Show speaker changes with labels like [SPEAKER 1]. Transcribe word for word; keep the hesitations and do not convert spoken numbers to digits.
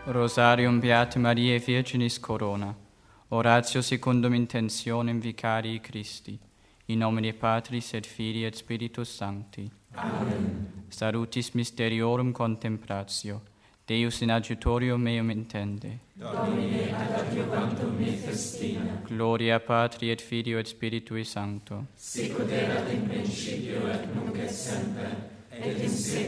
[SPEAKER 1] Rosarium Beate Mariae Virginis Corona. Oratio secundum intentionem Vicarii Christi. In nomine Patris et Filii et Spiritus Sancti.
[SPEAKER 2] Amen.
[SPEAKER 1] Salutis mysteriorum contemplatio. Deus in adjutorium meum intende.
[SPEAKER 2] Domine ad adjuvantum me festina.
[SPEAKER 1] Gloria Patri et Filio et Spiritui Sancto.
[SPEAKER 2] Sic ut erat in principio et nunc et semper, et in